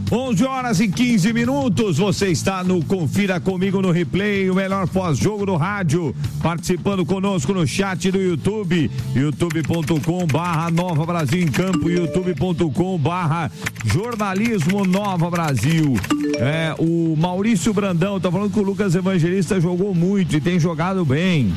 11h15, você está no Confira Comigo no Replay, o melhor pós-jogo do rádio, participando conosco no chat do YouTube, youtube.com/Nova Brasil em Campo, youtube.com/Jornalismo Nova Brasil. O Maurício Brandão tá falando que o Lucas Evangelista jogou muito e tem jogado bem.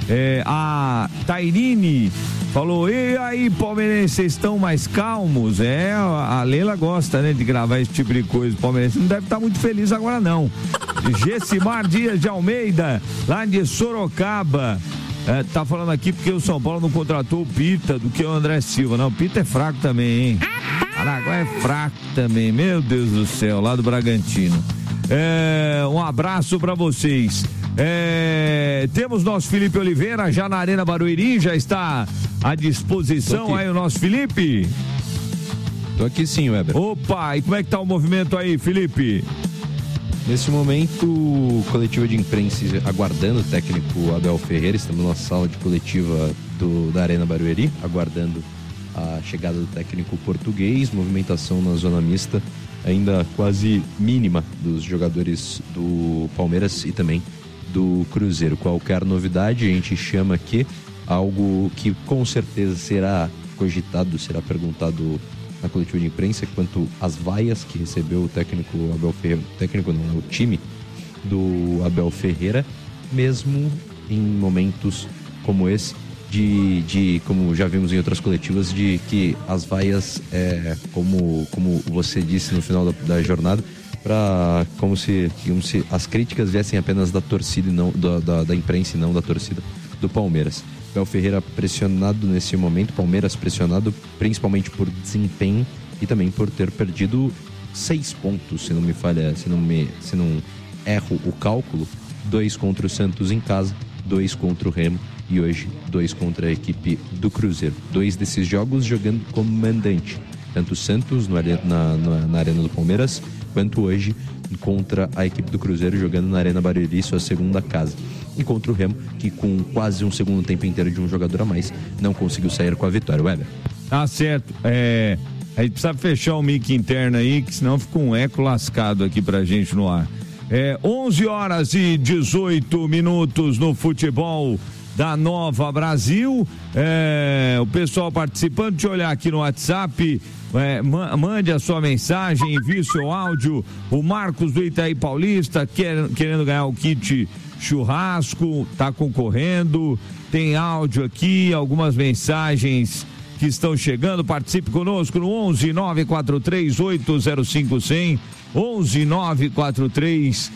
A Tairine falou, e aí, palmeirenses, vocês estão mais calmos? A Leila gosta, né, de gravar esse tipo de coisa. O palmeirense não deve estar muito feliz agora, não. Gessimar Dias de Almeida, lá de Sorocaba, tá falando aqui porque o São Paulo não contratou o Pita do que o André Silva. Não, o Pita é fraco também, hein? Araguá é fraco também, meu Deus do céu, lá do Bragantino. Um abraço pra vocês. Temos nosso Felipe Oliveira já na Arena Barueri, já está à disposição aí o nosso Felipe? Tô aqui sim, Weber. Opa, e como é que tá o movimento aí, Felipe? Nesse momento, coletiva de imprensa aguardando o técnico Abel Ferreira, estamos na sala de coletiva da Arena Barueri, aguardando a chegada do técnico português, movimentação na zona mista ainda quase mínima dos jogadores do Palmeiras e também do Cruzeiro. Qualquer novidade a gente chama aqui, algo que com certeza será cogitado, será perguntado na coletiva de imprensa, quanto às vaias que recebeu o técnico Abel Ferreira, o time do Abel Ferreira, mesmo em momentos como esse, de como já vimos em outras coletivas, de que as vaias, como você disse no final da jornada, como se as críticas viessem apenas da torcida e não da imprensa e não da torcida do Palmeiras. Abel Ferreira pressionado nesse momento, Palmeiras pressionado principalmente por desempenho e também por ter perdido 6 pontos, se não erro o cálculo, 2 contra o Santos em casa, 2 contra o Remo e hoje 2 contra a equipe do Cruzeiro. 2 desses jogos jogando como mandante, tanto o Santos na Arena do Palmeiras, quanto hoje contra a equipe do Cruzeiro jogando na Arena Barueri, sua segunda casa. E contra o Remo, que com quase um segundo tempo inteiro de um jogador a mais, não conseguiu sair com a vitória. Weber. Tá certo. A gente precisa fechar o mic interno aí, que senão fica um eco lascado aqui pra gente no ar. 11h18 no futebol da Nova Brasil. O pessoal participando, deixa eu olhar aqui no WhatsApp. Mande a sua mensagem, envie o seu áudio. O Marcos do Itaí Paulista querendo ganhar o kit churrasco, tá concorrendo. Tem áudio aqui, algumas mensagens que estão chegando. Participe conosco no 11 943 805 100, 11 943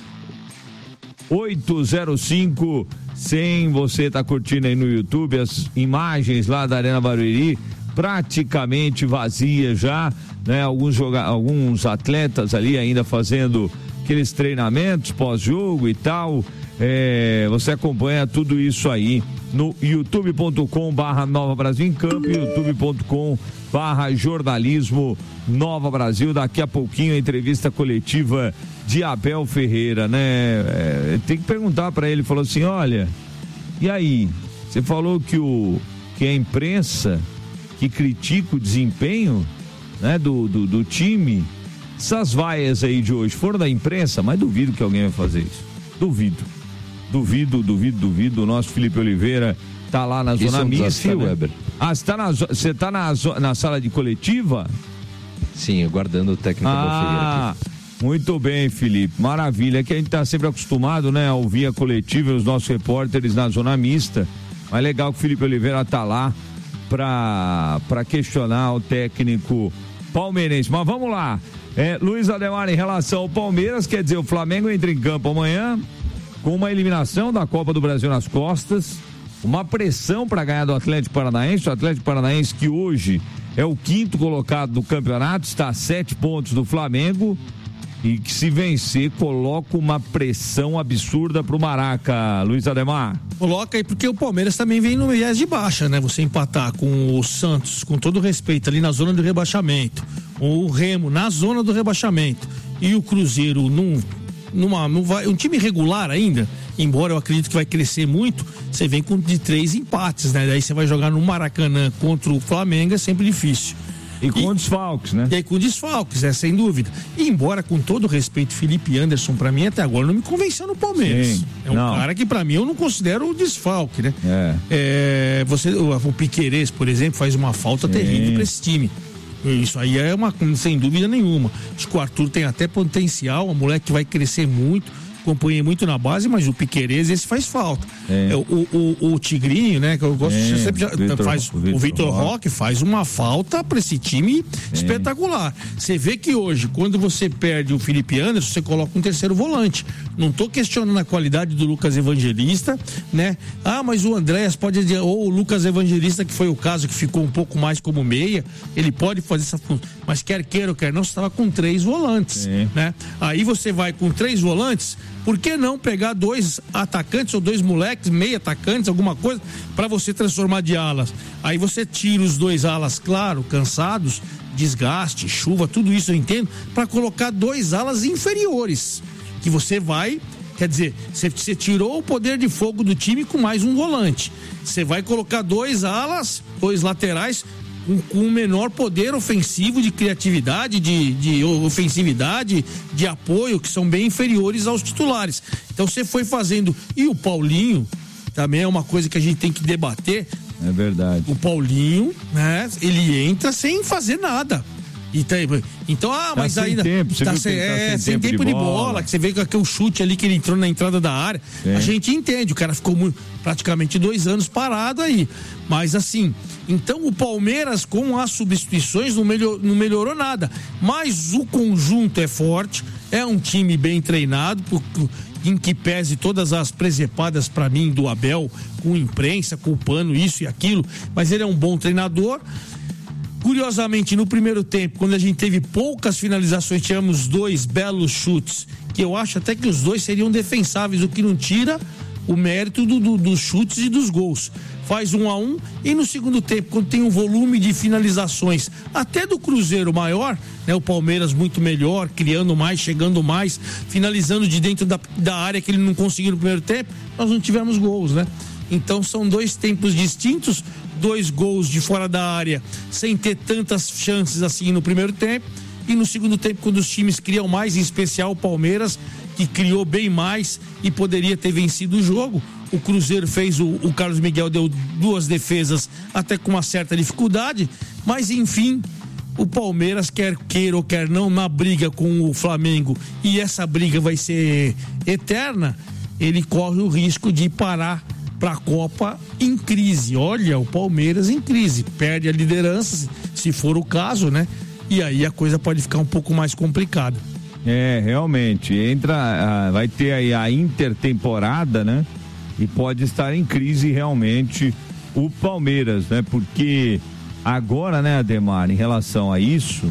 805 100. Você tá curtindo aí no YouTube as imagens lá da Arena Barueri, praticamente vazia já, né? Alguns atletas ali ainda fazendo aqueles treinamentos pós-jogo e tal. Você acompanha tudo isso aí no youtube.com/Nova Brasil em Campo, youtube.com/Jornalismo Nova Brasil. Daqui a pouquinho a entrevista coletiva de Abel Ferreira, né? Tem que perguntar para ele, falou assim, olha, e aí, você falou que a imprensa que critica o desempenho, né, do time, essas vaias aí de hoje foram da imprensa, mas duvido que alguém vai fazer isso, duvido. O nosso Felipe Oliveira tá lá na zona mista, né? Weber. Você tá na sala de coletiva? Sim, aguardando o técnico Abel Ferreira aqui. Muito bem, Felipe, maravilha. É que a gente tá sempre acostumado, né, a ouvir a coletiva e os nossos repórteres na zona mista, mas legal que o Felipe Oliveira tá lá pra questionar o técnico palmeirense. Mas vamos lá, Luiz Ademar, em relação ao Palmeiras, quer dizer, o Flamengo entra em campo amanhã com uma eliminação da Copa do Brasil nas costas, uma pressão para ganhar do Atlético Paranaense, o Atlético Paranaense que hoje é o 5º colocado do campeonato, está a 7 pontos do Flamengo, e que se vencer coloca uma pressão absurda pro Maraca, Luiz Ademar. Coloca aí, porque o Palmeiras também vem no viés de baixa, né? Você empatar com o Santos, com todo respeito, ali na zona do rebaixamento, o Remo na zona do rebaixamento e o Cruzeiro não vai, um time regular ainda, embora eu acredito que vai crescer muito, você vem de 3 empates, né? Daí você vai jogar no Maracanã contra o Flamengo, é sempre difícil. E com desfalques, né? E aí com desfalques, sem dúvida. E embora, com todo respeito, Felipe Anderson, pra mim, até agora não me convenceu no Palmeiras. Sim, é um cara que, pra mim, eu não considero o desfalque, né? O Piquerez, por exemplo, faz uma falta terrível pra esse time. Isso aí é sem dúvida nenhuma. Acho que o Arthur tem até potencial, um moleque que vai crescer muito. Acompanhei muito na base, mas o Piquerez, esse faz falta. O Tigrinho, né? Que eu gosto de sempre o Vitor Roque faz uma falta para esse time espetacular. Você vê que hoje, quando você perde o Felipe Anderson, você coloca um terceiro volante. Não tô questionando a qualidade do Lucas Evangelista, né? Mas o Andréas pode, ou o Lucas Evangelista, que foi o caso que ficou um pouco mais como meia, ele pode fazer essa função. Mas quer queira ou quer não, você estava com 3 volantes, né? Aí você vai com 3 volantes. Por que não pegar 2 atacantes ou 2 moleques, meio atacantes, alguma coisa, para você transformar de alas? Aí você tira os 2 alas, claro, cansados, desgaste, chuva, tudo isso eu entendo, para colocar 2 alas inferiores. Que você vai, quer dizer, você tirou o poder de fogo do time com mais um volante. Você vai colocar 2 alas, 2 laterais, com um menor poder ofensivo, de criatividade, de ofensividade, de apoio, que são bem inferiores aos titulares. Então você foi fazendo. E o Paulinho também é uma coisa que a gente tem que debater. É verdade. O Paulinho, né? Ele entra sem fazer nada. Então, mas ainda sem tempo de bola, que você vê que aquele chute ali que ele entrou na entrada da área, a gente entende, o cara ficou praticamente 2 anos parado aí, mas assim, então o Palmeiras com as substituições não melhorou nada, mas o conjunto é forte, é um time bem treinado, em que pese todas as presepadas para mim do Abel, com imprensa, culpando isso e aquilo, mas ele é um bom treinador. Curiosamente, no primeiro tempo, quando a gente teve poucas finalizações, tivemos 2 belos chutes, que eu acho até que os 2 seriam defensáveis, o que não tira o mérito dos chutes e dos gols. Faz 1-1 e no segundo tempo, quando tem um volume de finalizações, até do Cruzeiro maior, né? O Palmeiras muito melhor, criando mais, chegando mais, finalizando de dentro da área que ele não conseguiu no primeiro tempo, nós não tivemos gols, né? Então são 2 tempos distintos, 2 gols de fora da área, sem ter tantas chances assim no primeiro tempo, e no segundo tempo, quando os times criam mais, em especial o Palmeiras, que criou bem mais e poderia ter vencido o jogo. O Cruzeiro fez, o Carlos Miguel deu 2 defesas até com uma certa dificuldade, mas enfim, o Palmeiras, quer queira ou quer não, na briga com o Flamengo, e essa briga vai ser eterna, ele corre o risco de parar para a Copa em crise. Olha, o Palmeiras em crise, perde a liderança, se for o caso, né? E aí a coisa pode ficar um pouco mais complicada. Realmente, vai ter aí a intertemporada, né? E pode estar em crise realmente o Palmeiras, né? Porque agora, né, Ademar, em relação a isso,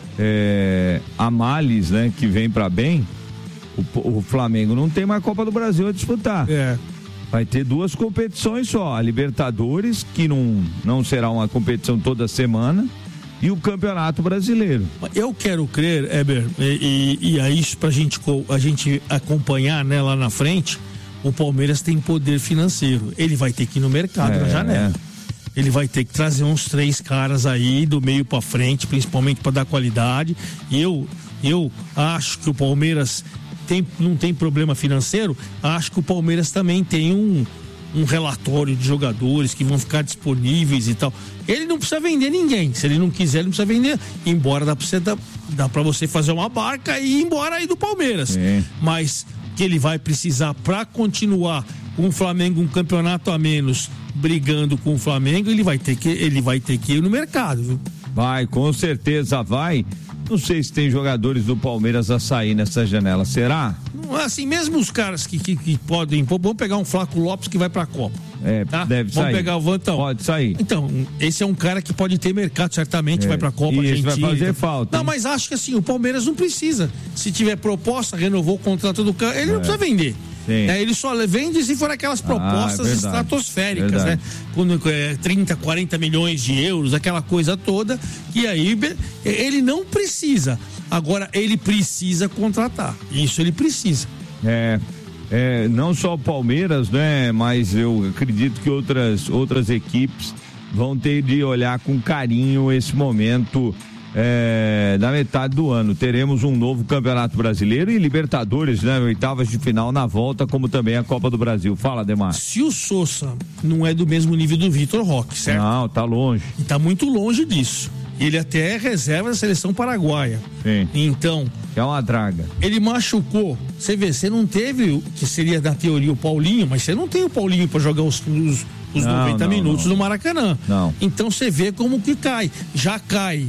a males, né, que vem para bem, o Flamengo não tem mais Copa do Brasil a disputar. Vai ter 2 competições só, a Libertadores, que não será uma competição toda semana, e o Campeonato Brasileiro. Eu quero crer, Heber, e é isso pra gente acompanhar, né, lá na frente, o Palmeiras tem poder financeiro, ele vai ter que ir no mercado na janela. Ele vai ter que trazer uns 3 caras aí do meio pra frente, principalmente para dar qualidade. E eu acho que o Palmeiras não tem problema financeiro. Acho que o Palmeiras também tem um relatório de jogadores que vão ficar disponíveis e tal. Ele não precisa vender ninguém. Se ele não quiser, ele não precisa vender. Embora dá pra você fazer uma barca e ir embora aí do Palmeiras. Mas que ele vai precisar para continuar com o Flamengo um campeonato a menos, brigando com o Flamengo, ele vai ter que ir no mercado, viu? Vai, com certeza vai. Não sei se tem jogadores do Palmeiras a sair nessa janela, será? Assim, mesmo os caras que podem, vamos pegar um Flaco Lopes que vai pra Copa. Tá? Deve sair. Vamos pegar o Vantão. Pode sair. Então, esse é um cara que pode ter mercado, certamente, vai pra Copa Argentina. Isso vai fazer falta. Não, mas acho que assim, o Palmeiras não precisa. Se tiver proposta, renovou o contrato do cara, ele não precisa vender. Ele só vende se for aquelas propostas estratosféricas, né? Quando 30, 40 milhões de euros, aquela coisa toda, que aí ele não precisa. Agora, ele precisa contratar. Isso ele precisa. Não só o Palmeiras, né? Mas eu acredito que outras equipes vão ter de olhar com carinho esse momento da metade do ano. Teremos um novo Campeonato Brasileiro e Libertadores, né? Oitavas de final na volta, como também a Copa do Brasil. Fala, Ademar. Se o Sousa não é do mesmo nível do Vitor Roque, certo? Não, tá longe. E tá muito longe disso. Ele até é reserva da seleção paraguaia. Sim. Então... é uma draga. Ele machucou. Você vê, você não teve, que seria na teoria o Paulinho, mas você não tem o Paulinho para jogar os 90 minutos no Maracanã. Não. Então você vê como que cai. Já cai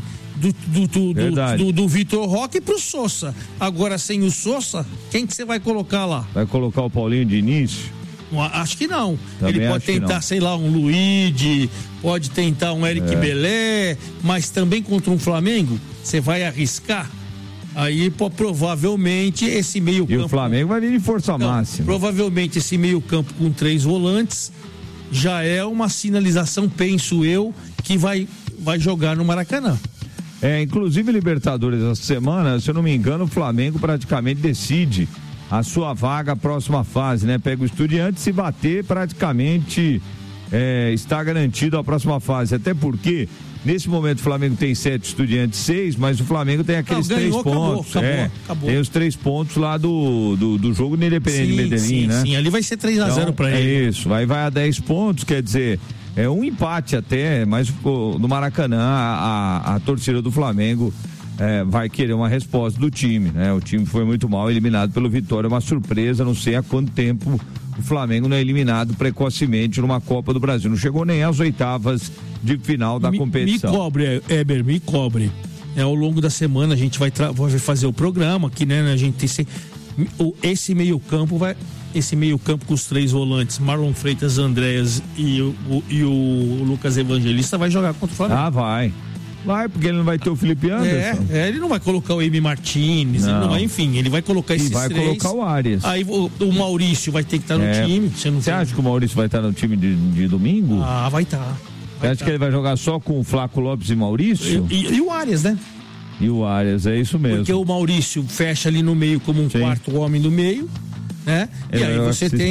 do Vitor Roque pro Sousa. Agora, sem o Sousa, quem que você vai colocar lá? Vai colocar o Paulinho de início? Acho que não. Também ele pode tentar, sei lá, um Luigi, pode tentar um Eric Belé, mas também contra um Flamengo, você vai arriscar? Aí provavelmente esse meio campo... E o Flamengo vai vir de força máxima. Provavelmente esse meio campo com 3 volantes já é uma sinalização, penso eu, que vai jogar no Maracanã. Inclusive Libertadores essa semana, se eu não me engano, o Flamengo praticamente decide a sua vaga, a próxima fase, né? Pega o Estudiantes, se bater, praticamente está garantido a próxima fase. Até porque, nesse momento, o Flamengo tem 7, Estudiantes 6, mas o Flamengo tem aqueles 3 pontos. Acabou. Tem os 3 pontos lá do jogo do Independente Medellín, né? Sim, ali vai ser 3-0 para ele. É isso, vai a 10 pontos, quer dizer... é um empate até, mas no Maracanã a torcida do Flamengo vai querer uma resposta do time, né? O time foi muito mal, eliminado pelo Vitória, uma surpresa, não sei há quanto tempo o Flamengo não é eliminado precocemente numa Copa do Brasil, não chegou nem às oitavas de final da competição. Me cobre, Eber, me cobre. Ao longo da semana a gente vai fazer o programa aqui, né? A gente tem esse meio campo com os 3 volantes, Marlon Freitas, Andréas e o Lucas Evangelista, vai jogar contra o Flamengo. Ah, vai, porque ele não vai ter o Felipe Anderson. Ele não vai colocar o Emi Martins, ele não vai, enfim, ele vai colocar esses 3. E vai colocar o Arias. Aí o Maurício vai ter que estar no time. Você acha que o Maurício vai estar no time de domingo? Ah, vai estar. Você acha que ele vai jogar só com o Flávio Lopes e Maurício? E o Arias, né? E o Arias, é isso mesmo. Porque o Maurício fecha ali no meio como um quarto homem do meio, né? E aí você tem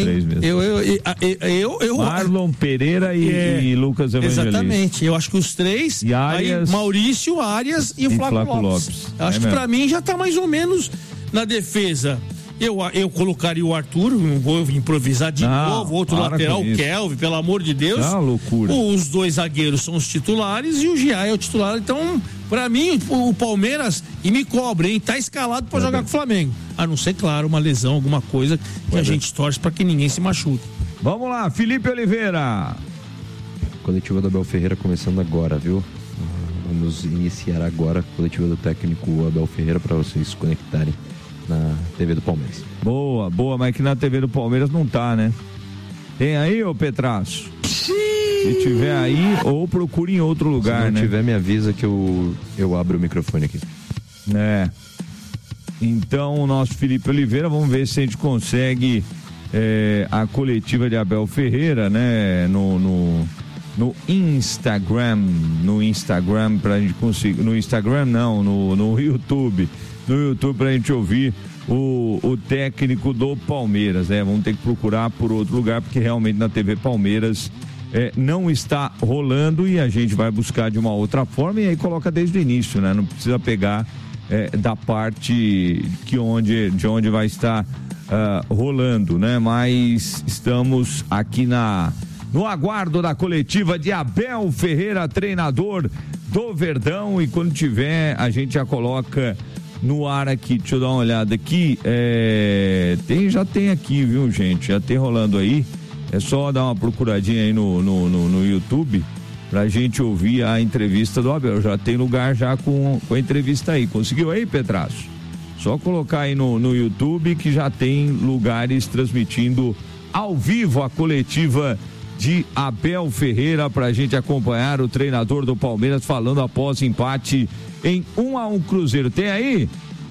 Marlon Pereira e Lucas Evangelista. Exatamente, eu acho que os 3, e Arias, aí Maurício, Arias e o Flávio Lopes. Acho que pra mim já tá mais ou menos na defesa. Eu colocaria o Arthur, não vou improvisar de novo, outro lateral, o Kelvin, pelo amor de Deus. É uma loucura. Os 2 zagueiros são os titulares e o Gia é o titular. Então, pra mim, o Palmeiras, e me cobre, hein? Tá escalado pra jogar com o Flamengo. A não ser, claro, uma lesão, alguma coisa que a gente torce pra que ninguém se machuque. Vamos lá, Felipe Oliveira. Coletiva do Abel Ferreira começando agora, viu? Vamos iniciar agora a coletiva do técnico Abel Ferreira para vocês se conectarem na TV do Palmeiras. Boa, mas que na TV do Palmeiras não tá, né? Tem aí, ô Petraço? Se tiver aí, ou procure em outro lugar, né? Se não tiver, me avisa que eu abro o microfone aqui. Então, o nosso Felipe Oliveira, vamos ver se a gente consegue a coletiva de Abel Ferreira, né? No Instagram, pra gente conseguir. No Instagram não, no YouTube. No YouTube pra gente ouvir o técnico do Palmeiras, né? Vamos ter que procurar por outro lugar, porque realmente na TV Palmeiras não está rolando e a gente vai buscar de uma outra forma e aí coloca desde o início, né? Não precisa pegar da parte de onde vai estar rolando, né? Mas estamos aqui no aguardo da coletiva de Abel Ferreira, treinador do Verdão, e quando tiver a gente já coloca no ar aqui. Deixa eu dar uma olhada aqui, já tem aqui, viu, gente, já tem rolando aí, é só dar uma procuradinha aí no YouTube pra gente ouvir a entrevista do Abel, já tem lugar já com a entrevista aí, conseguiu aí, Petraço? Só colocar aí no YouTube que já tem lugares transmitindo ao vivo a coletiva de Abel Ferreira pra gente acompanhar o treinador do Palmeiras falando após empate em 1-1 Cruzeiro. Tem aí?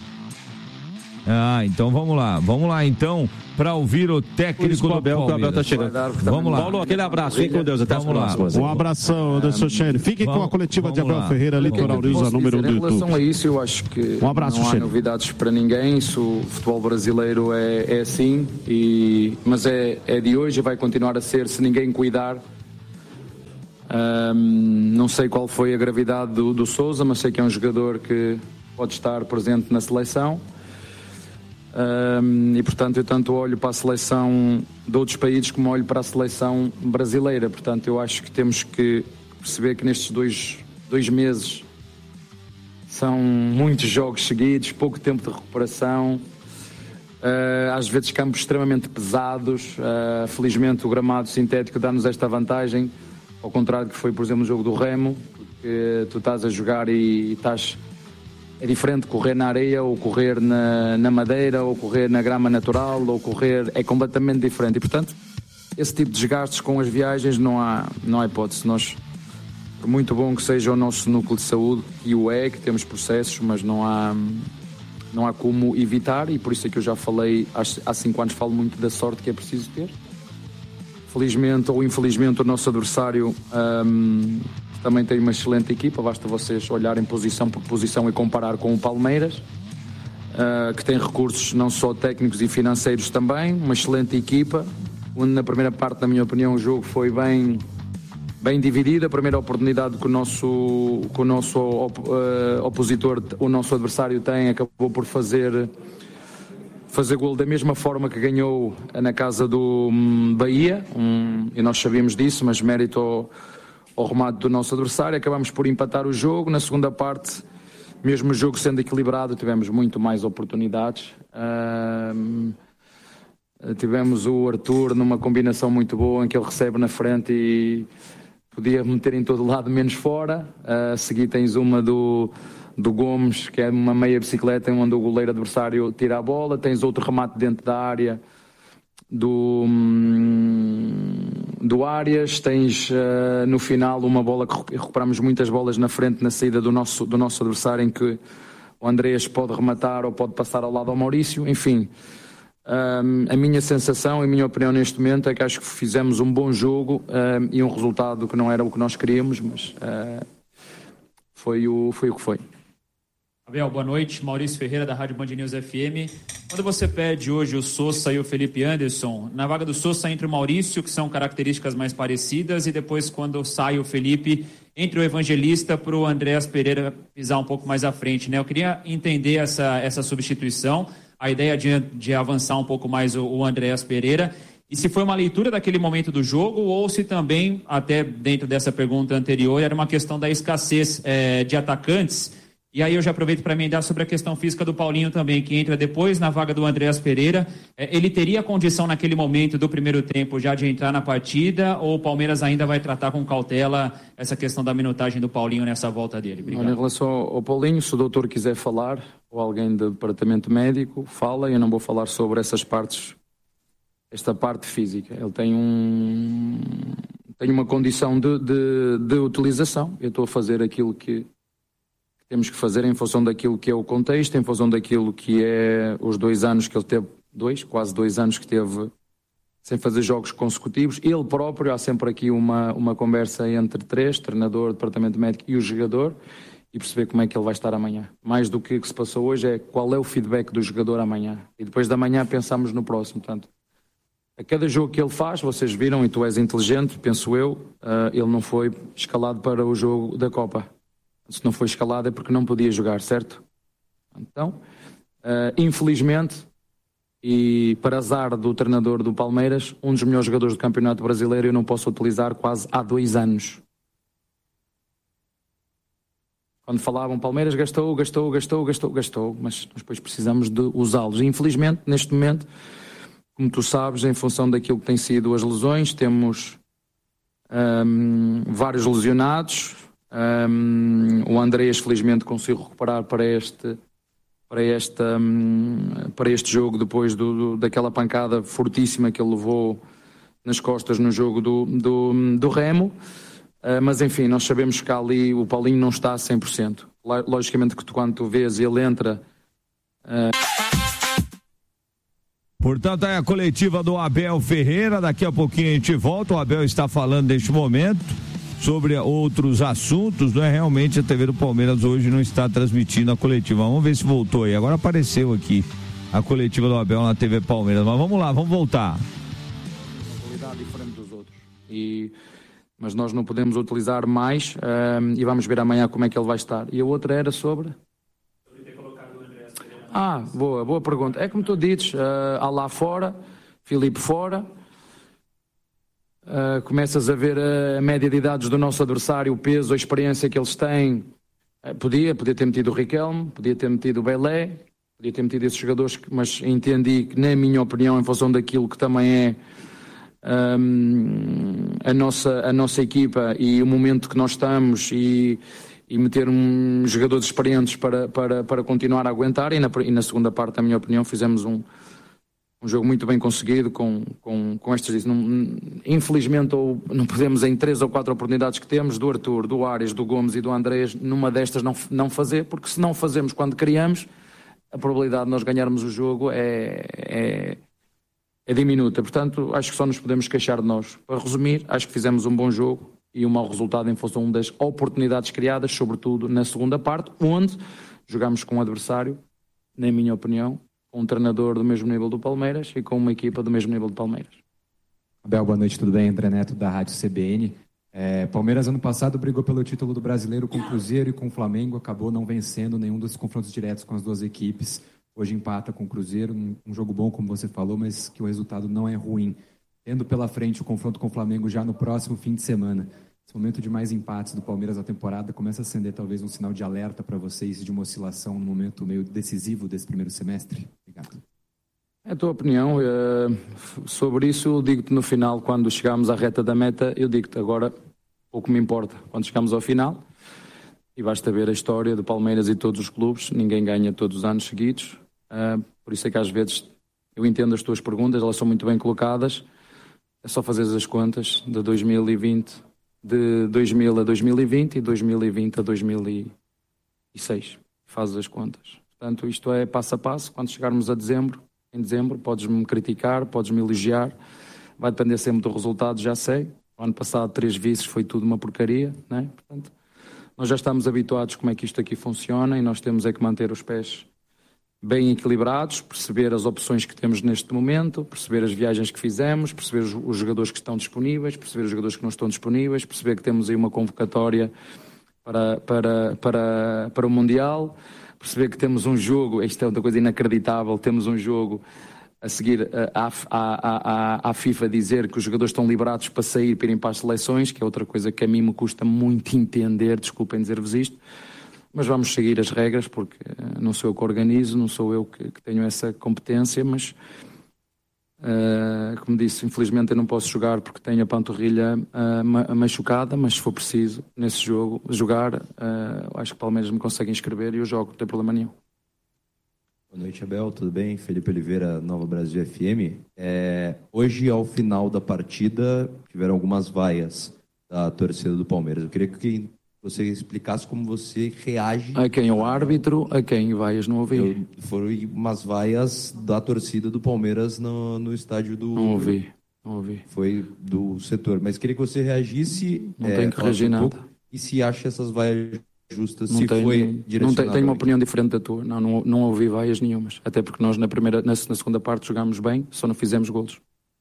Então vamos lá então para ouvir o técnico do Abel. O Abel tá chegando. Vamos lá. Paulo, aquele abraço, fique com Deus, até as próximas. Um abração, Anderson Chene. Fiquem com a coletiva de Abel Ferreira, Litoral News, a número 1 do YouTube. Em relação a isso, eu acho que um abraço, não há Chene. novidades para ninguém. Se o futebol brasileiro é assim, mas é de hoje e vai continuar a ser, se ninguém cuidar Não sei qual foi a gravidade do Sousa, mas sei que é um jogador que pode estar presente na seleção. E portanto eu tanto olho para a seleção de outros países como olho para a seleção brasileira. Portanto eu acho que temos que perceber que nestes dois meses são muitos jogos seguidos, pouco tempo de recuperação, às vezes campos extremamente pesados. Felizmente o gramado sintético dá-nos esta vantagem, ao contrário do que foi, por exemplo, no jogo do Remo, porque tu estás a jogar e estás... É diferente correr na areia ou correr na madeira ou correr na grama natural ou correr... É completamente diferente e, portanto, esse tipo de desgastes com as viagens não há hipótese. Nós, por muito bom que seja o nosso núcleo de saúde, e o é, que temos processos, mas não há como evitar, e por isso é que eu já falei, há 5 anos falo muito da sorte que é preciso ter. Felizmente ou infelizmente o nosso adversário também tem uma excelente equipa, basta vocês olharem posição por posição e comparar com o Palmeiras, que tem recursos não só técnicos e financeiros também, uma excelente equipa, onde na primeira parte, na minha opinião, o jogo foi bem dividido. A primeira oportunidade que o nosso opositor, o nosso adversário tem, acabou por fazer golo da mesma forma que ganhou na casa do Bahia, e nós sabíamos disso, mas mérito ao remate do nosso adversário. Acabamos por empatar o jogo. Na segunda parte, mesmo o jogo sendo equilibrado, tivemos muito mais oportunidades. Tivemos o Arthur numa combinação muito boa em que ele recebe na frente e podia meter em todo lado menos fora. A seguir tens uma do Gomes, que é uma meia bicicleta onde o goleiro adversário tira a bola. Tens outro remate dentro da área do Arias. Tens no final uma bola que recuperamos muitas bolas na frente na saída do nosso adversário, em que o Andrés pode rematar ou pode passar ao lado ao Maurício. Enfim, a minha sensação, a minha opinião neste momento é que acho que fizemos um bom jogo e um resultado que não era o que nós queríamos, mas foi o que foi. Abel, boa noite. Maurício Ferreira, da Rádio Band News FM. Quando você pede hoje o Sousa e o Felipe Anderson, na vaga do Sousa entra o Maurício, que são características mais parecidas, e depois quando sai o Felipe, entre o Evangelista para o Andreas Pereira pisar um pouco mais à frente, né? Eu queria entender essa substituição, a ideia de avançar um pouco mais o Andreas Pereira, e se foi uma leitura daquele momento do jogo, ou se também, até dentro dessa pergunta anterior, era uma questão da escassez de atacantes. E aí eu já aproveito para emendar sobre a questão física do Paulinho também, que entra depois na vaga do Andreas Pereira. Ele teria condição naquele momento do primeiro tempo já de entrar na partida, ou o Palmeiras ainda vai tratar com cautela essa questão da minutagem do Paulinho nessa volta dele? Obrigado. Olha, em relação ao Paulinho, se o doutor quiser falar, ou alguém do departamento médico, fala. Eu não vou falar sobre essas partes, esta parte física. Ele tem uma condição de utilização. Eu estou a fazer aquilo que temos que fazer em função daquilo que é o contexto, em função daquilo que é os 2 anos que ele teve, quase 2 anos que teve sem fazer jogos consecutivos. Ele próprio, há sempre aqui uma conversa entre 3, treinador, departamento médico e o jogador, e perceber como é que ele vai estar amanhã. Mais do que o que se passou hoje é qual é o feedback do jogador amanhã. E depois da manhã pensamos no próximo. Portanto, a cada jogo que ele faz, vocês viram, e tu és inteligente, penso eu, ele não foi escalado para o jogo da Copa. Se não foi escalado é porque não podia jogar, certo? Então, infelizmente, e para azar do treinador do Palmeiras, um dos melhores jogadores do Campeonato Brasileiro eu não posso utilizar quase há 2 anos. Quando falavam Palmeiras gastou, mas depois precisamos de usá-los. Infelizmente, neste momento, como tu sabes, em função daquilo que têm sido as lesões, temos vários lesionados. O Andrés felizmente conseguiu recuperar para este jogo depois daquela pancada fortíssima que ele levou nas costas no jogo do Remo, mas enfim, nós sabemos que ali o Paulinho não está a 100%. Logicamente que quando tu vês ele entra... Portanto, é a coletiva do Abel Ferreira. Daqui a pouquinho a gente volta. O Abel está falando neste momento sobre outros assuntos, não é? Realmente a TV do Palmeiras hoje não está transmitindo a coletiva. Vamos ver se voltou aí. Agora apareceu aqui a coletiva do Abel na TV Palmeiras. Mas vamos lá, vamos voltar. Uma qualidade diferente dos outros. E mas nós não podemos utilizar mais e vamos ver amanhã como é que ele vai estar. E a outra era sobre... boa pergunta. É como tu dizes, há lá fora, Filipe fora, começas a ver a média de idades do nosso adversário, o peso, a experiência que eles têm. Podia ter metido o Riquelme, podia ter metido o Belé, podia ter metido esses jogadores, mas entendi que, na minha opinião, em função daquilo que também é a nossa equipa e o momento que nós estamos e meter jogadores experientes para continuar a aguentar, e na segunda parte, na minha opinião, fizemos um jogo muito bem conseguido com estas... Infelizmente, não podemos, em 3 ou 4 oportunidades que temos, do Arthur, do Ares, do Gomes e do Andrés, numa destas não fazer, porque se não fazemos quando criamos, a probabilidade de nós ganharmos o jogo é diminuta. Portanto, acho que só nos podemos queixar de nós. Para resumir, acho que fizemos um bom jogo e um mau resultado em função das oportunidades criadas, sobretudo na segunda parte, onde jogámos com um adversário, na minha opinião, com um treinador do mesmo nível do Palmeiras e com uma equipa do mesmo nível do Palmeiras. Abel, boa noite, tudo bem? André Neto, da Rádio CBN. Palmeiras, ano passado, brigou pelo título do Brasileiro com o Cruzeiro e com o Flamengo, acabou não vencendo nenhum dos confrontos diretos com as duas equipes. Hoje empata com o Cruzeiro, um jogo bom, como você falou, mas que o resultado não é ruim. Tendo pela frente o confronto com o Flamengo já no próximo fim de semana. Esse momento de mais empates do Palmeiras na temporada começa a acender talvez um sinal de alerta para vocês de uma oscilação no momento meio decisivo desse primeiro semestre? Obrigado. É a tua opinião. Sobre isso eu digo-te no final, quando chegarmos à reta da meta, eu digo-te agora, pouco me importa. Quando chegamos ao final, e basta ver a história do Palmeiras e todos os clubes, ninguém ganha todos os anos seguidos. Por isso é que às vezes eu entendo as tuas perguntas, elas são muito bem colocadas. É só fazer as contas de 2020, de 2000 a 2020 e 2020 a 2006. Fazes as contas. Portanto, isto é passo a passo. Quando chegarmos a dezembro, em dezembro, podes-me criticar, podes-me elogiar. Vai depender sempre do resultado, já sei. O ano passado, 3 vices, foi tudo uma porcaria, não é? Portanto, nós já estamos habituados como é que isto aqui funciona e nós temos é que manter os pés bem equilibrados, perceber as opções que temos neste momento, perceber as viagens que fizemos, perceber os jogadores que estão disponíveis, perceber os jogadores que não estão disponíveis, perceber que temos aí uma convocatória para o Mundial, perceber que temos um jogo, isto é outra coisa inacreditável, temos um jogo a seguir à FIFA dizer que os jogadores estão liberados para sair, para irem para as seleções, que é outra coisa que a mim me custa muito entender, desculpem dizer-vos isto. Mas vamos seguir as regras, porque não sou eu que organizo, não sou eu que tenho essa competência, mas, como disse, infelizmente eu não posso jogar porque tenho a panturrilha machucada, mas se for preciso, nesse jogo, jogar, acho que o Palmeiras me consegue inscrever e eu jogo, não tem problema nenhum. Boa noite, Abel, tudo bem? Felipe Oliveira, Nova Brasil FM. Hoje, ao final da partida, tiveram algumas vaias da torcida do Palmeiras. Eu queria que você explicasse como você reage... A quem? O árbitro? A quem? Vaias? Não ouvi. Foram umas vaias da torcida do Palmeiras no estádio do... Não ouvi. Foi do setor. Mas queria que você reagisse... Não tem que reagir nada. E se acha essas vaias justas, não se foi direcionado... Não tenho uma opinião diferente da tua. Não ouvi vaias nenhumas. Até porque nós na segunda parte jogámos bem, só não fizemos golos.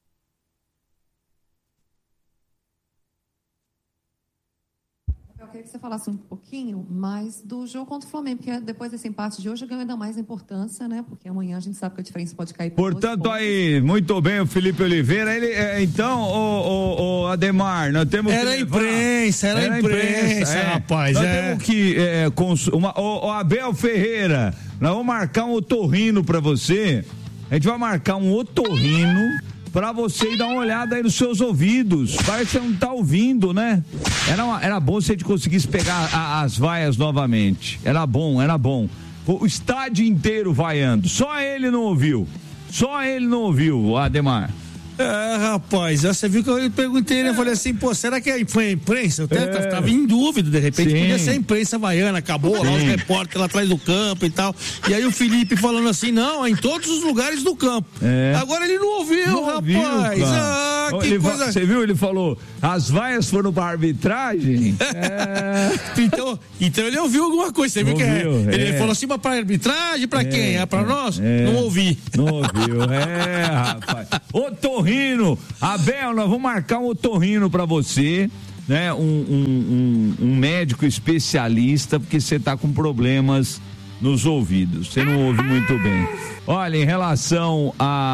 Eu queria que você falasse um pouquinho mais do jogo contra o Flamengo, porque depois desse empate de hoje ganha ainda mais importância, né? Porque amanhã a gente sabe que a diferença pode cair. Portanto, aí, muito bem, o Felipe Oliveira. Então, o Ademar, nós temos que... Era a imprensa, rapaz. Nós temos que... o Abel Ferreira, nós vamos marcar um otorrino pra você. A gente vai marcar um otorrino pra você ir dar uma olhada aí nos seus ouvidos. Parece que você não tá ouvindo, né? Era bom se a gente conseguisse pegar as vaias novamente. Era bom. O estádio inteiro vaiando. Só ele não ouviu, Ademar. Rapaz, você viu que eu perguntei, né? Eu falei assim, será que foi a imprensa? Eu tava em dúvida, de repente, podia ser a imprensa vaiana, acabou lá os repórteres lá atrás do campo e tal. E aí o Felipe falando assim, não, em todos os lugares do campo. Agora ele não ouviu, rapaz. Que coisa... Você viu? Ele falou, as vaias foram pra arbitragem? Então ele ouviu alguma coisa, você viu que ele falou assim, mas pra arbitragem, pra quem? Pra nós? Não ouvi. Não ouviu, rapaz. Otorrino, Abel, nós vamos marcar um otorrino pra você. né, um médico especialista, porque você está com problemas nos ouvidos, você não ouve muito bem. Olha, em relação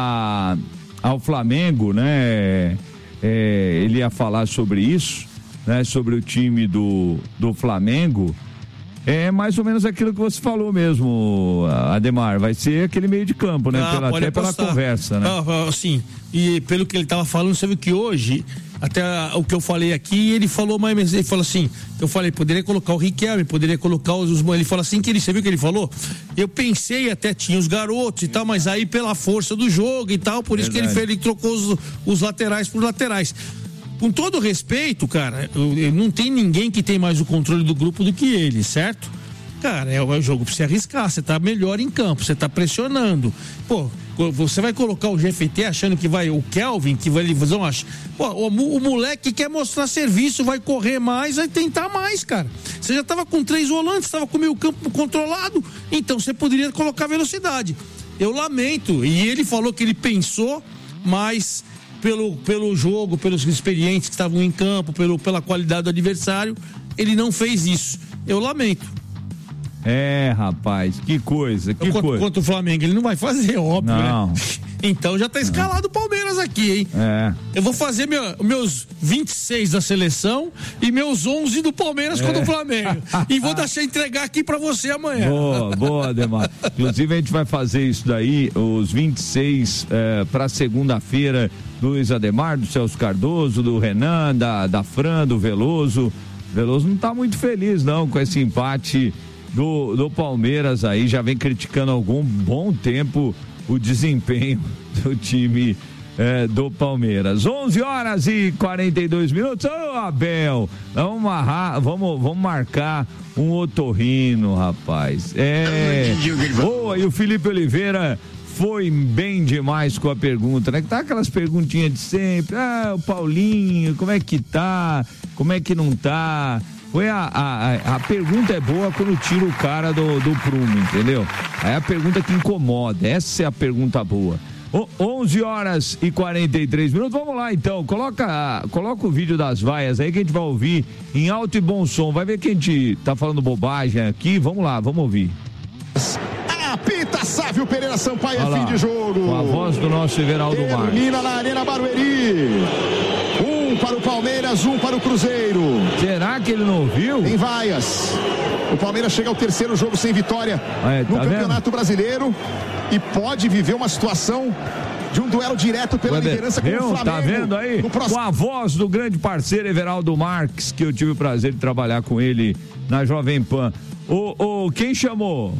ao Flamengo, né, ele ia falar sobre isso, né, sobre o time do Flamengo. É mais ou menos aquilo que você falou mesmo, Ademar. Vai ser aquele meio de campo, né? Até pela conversa, né? Sim. E pelo que ele estava falando, você viu que hoje, até o que eu falei aqui, ele falou mais. Ele falou assim: eu falei, poderia colocar o Riquelme, poderia colocar os. Ele falou assim: você viu que ele falou? Eu pensei, até tinha os garotos e tal, mas aí pela força do jogo e tal, por isso que ele trocou os laterais por laterais. Com todo respeito, cara, não tem ninguém que tem mais o controle do grupo do que ele, certo? Cara, é o jogo pra você arriscar, você tá melhor em campo, você tá pressionando. Pô, você vai colocar o GFT achando que vai, o Kelvin, que vai, eles vão achar. Pô, o moleque quer mostrar serviço, vai correr mais, vai tentar mais, cara. Você já tava com 3 volantes, tava com o meio campo controlado, então você poderia colocar velocidade. Eu lamento, e ele falou que ele pensou, mas pelo jogo, pelos experientes que estavam em campo, pela qualidade do adversário, ele não fez isso. Eu lamento. Rapaz, que coisa. Quanto o Flamengo, ele não vai fazer, óbvio, não. Né? Então já tá escalado o Palmeiras aqui, hein? Eu vou fazer meus 26 da seleção e meus 11 do Palmeiras contra o Flamengo. E vou entregar aqui pra você amanhã. Boa, Ademar. Inclusive a gente vai fazer isso daí, os 26 pra segunda-feira, do Luiz Ademar, do Celso Cardoso, do Renan, da Fran, do Veloso. Veloso não tá muito feliz não com esse empate do Palmeiras aí, já vem criticando há algum bom tempo o desempenho do time do Palmeiras. 11h42. Ô, Abel, vamos marcar um otorrino, rapaz. Boa, e o Felipe Oliveira foi bem demais com a pergunta, né? Que tá aquelas perguntinhas de sempre. O Paulinho, como é que tá? Como é que não tá? A pergunta é boa quando tira o cara do prumo, entendeu? É a pergunta que incomoda, essa é a pergunta boa. 11h43. Vamos lá então, coloca o vídeo das vaias aí que a gente vai ouvir em alto e bom som. Vai ver que a gente tá falando bobagem aqui, vamos lá, vamos ouvir. Apita Sávio Pereira Sampaio, é fim de jogo. Com a voz do nosso Everaldo Marques. Termina na Arena Barueri. 1 para o Palmeiras, 1 para o Cruzeiro. Será que ele não ouviu? Em vaias. O Palmeiras chega ao 3º jogo sem vitória no Campeonato Brasileiro e pode viver uma situação de um duelo direto pela liderança com o Flamengo. Tá vendo aí? Com a voz do grande parceiro Everaldo Marques, que eu tive o prazer de trabalhar com ele na Jovem Pan. Quem chamou?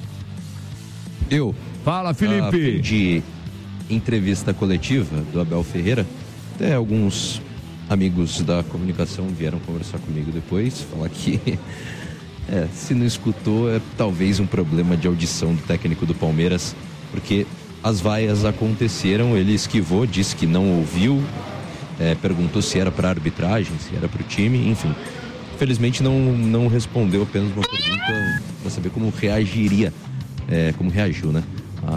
Eu. Fala, Felipe. De entrevista coletiva do Abel Ferreira, até alguns amigos da comunicação vieram conversar comigo depois, falar que se não escutou, talvez um problema de audição do técnico do Palmeiras, porque as vaias aconteceram, ele esquivou, disse que não ouviu, perguntou se era para arbitragem, se era para o time, enfim. Infelizmente não respondeu apenas uma pergunta para saber como reagiria, como reagiu, né?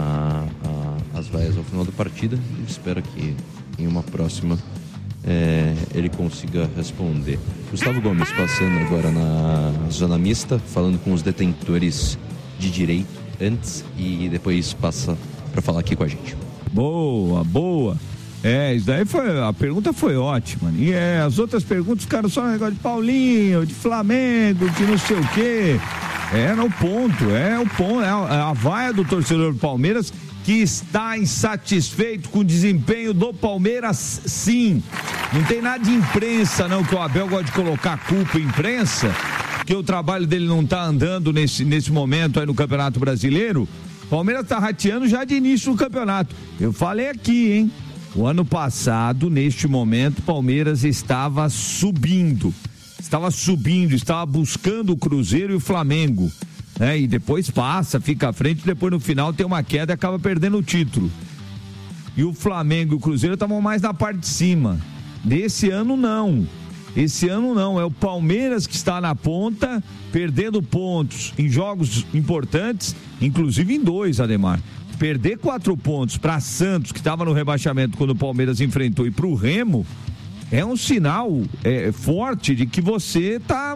As vaias ao final da partida. Espero que em uma próxima ele consiga responder. Gustavo Gomes passando agora na zona mista, falando com os detentores de direito antes e depois passa para falar aqui com a gente. Boa. Isso daí a pergunta foi ótima. E as outras perguntas ficaram só no negócio de Paulinho, de Flamengo, de não sei o quê. No ponto, é a vaia do torcedor do Palmeiras que está insatisfeito com o desempenho do Palmeiras, sim. Não tem nada de imprensa, não, que o Abel gosta de colocar culpa em imprensa, que o trabalho dele não está andando nesse momento aí no Campeonato Brasileiro. O Palmeiras está rateando já de início do campeonato. Eu falei aqui, hein? O ano passado, neste momento, o Palmeiras estava subindo, estava buscando o Cruzeiro e o Flamengo, né? E depois fica à frente, depois no final tem uma queda e acaba perdendo o título. E o Flamengo e o Cruzeiro estavam mais na parte de cima. Esse ano não, é o Palmeiras que está na ponta, perdendo pontos em jogos importantes, inclusive em 2, Ademar. Perder 4 pontos para Santos, que estava no rebaixamento quando o Palmeiras enfrentou, e para o Remo, é um sinal forte de que você tá